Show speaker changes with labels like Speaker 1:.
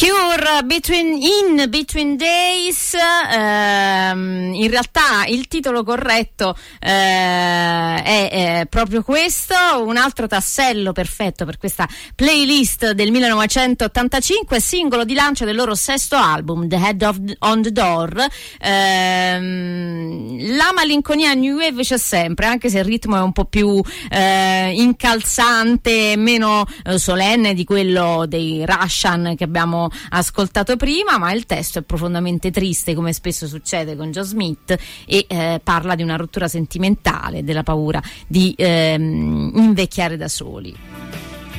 Speaker 1: Cure, Between Days. In realtà il titolo corretto è proprio questo, un altro tassello perfetto per questa playlist del 1985, singolo di lancio del loro sesto album, The Head on the Door. La malinconia new wave c'è sempre, anche se il ritmo è un po' più incalzante, meno solenne di quello dei Russian che abbiamo ascoltato prima, ma il testo è profondamente triste, come spesso succede con Joe Smith, e parla di una rottura sentimentale, della paura di invecchiare da soli.